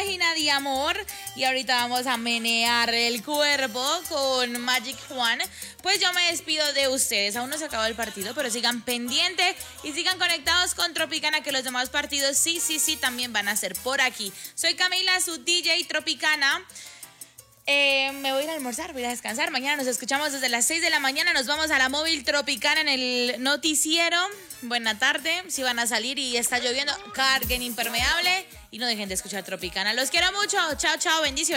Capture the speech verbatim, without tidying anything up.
página de amor y ahorita vamos a menear el cuerpo con Magic Juan. Pues yo me despido de ustedes. Aún no se acabó el partido, pero sigan pendientes y sigan conectados con Tropicana, que los demás partidos sí, sí, sí también van a ser por aquí. Soy Camila, su D J Tropicana. Eh, me voy a ir a almorzar, voy a descansar. Mañana nos escuchamos desde las seis de la mañana. Nos vamos a la móvil Tropicana en el noticiero. Buena tarde. Si van a salir y está lloviendo, carguen impermeable y no dejen de escuchar Tropicana. Los quiero mucho. Chao, chao. Bendiciones.